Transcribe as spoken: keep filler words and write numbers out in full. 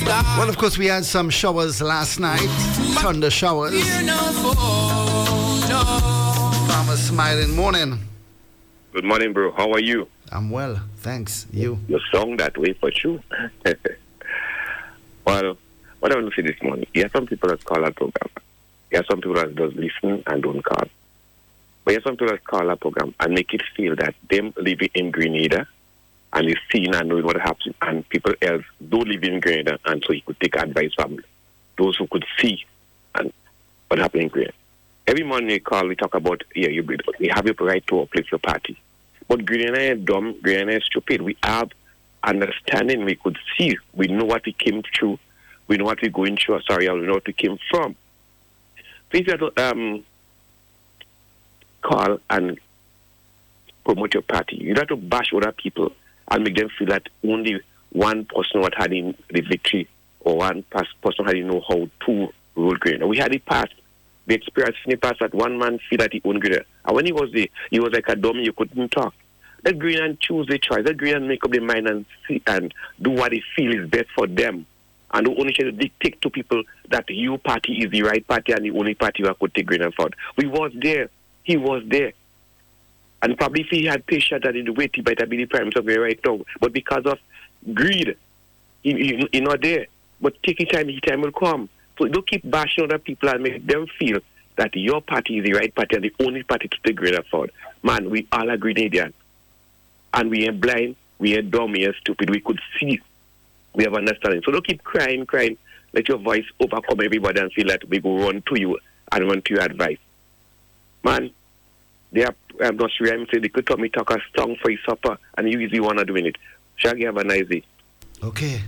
Well, of course, we had some showers last night, thunder showers. Farmer smiling morning. Good morning, bro. How are you? I'm well, thanks. You? You song that way for sure. Well, what I want to say this morning, there are some people that call our program. There are some people that just listen and don't call. But there are some people that call our program and make it feel that them living in Grenada and is seeing and knowing what happens, and people else don't live in Grenada, and so he could take advice from those who could see and what happened in Grenada. Every morning we call, we talk about, yeah, you, we have your right to uplift your party. But Grenada is dumb, Grenada is stupid. We have understanding, we could see, we know what we came through, we know what we're going through, sorry, we know what we came from. Please um, call and promote your party. You don't have to bash other people and make them feel that only one person what had in the victory or one person had know how to rule Grenada. We had it past. We experienced in the past that one man feel that he owned Grenada. And when he was there, he was like a dummy, you couldn't talk. Let Grenada choose their choice. Let Grenada make up their mind and see and do what they feel is best for them. And don't only try to dictate to people that your party is the right party and the only party who could take Grenada forward. We was there. He was there. And probably if he had patience and in the wait, he might have been the prime minister right now. But because of greed, he, he, he not there. But taking time, his time will come. So don't keep bashing other people and make them feel that your party is the right party and the only party to take Grenada forward. Man, we all are Grenadian. And we ain't blind, we ain't dumb, we ain't stupid. We could see. We have understanding. So don't keep crying, crying. Let your voice overcome everybody and feel that we go run to you and run to your advice. Man, they are, I'm not sure I'm saying they could tell me talk a song for his supper and you easily want to doing it. Shaggy, have a nice day. Okay.